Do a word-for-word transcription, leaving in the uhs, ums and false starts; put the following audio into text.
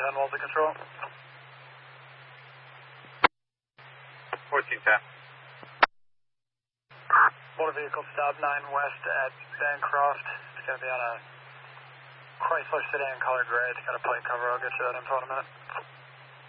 ten, Walter Control. fourteen ten. Motor vehicle stop nine west at Bancroft. It's going to be on a Chrysler sedan color gray. It's got a plate cover. I'll get you that info in a minute.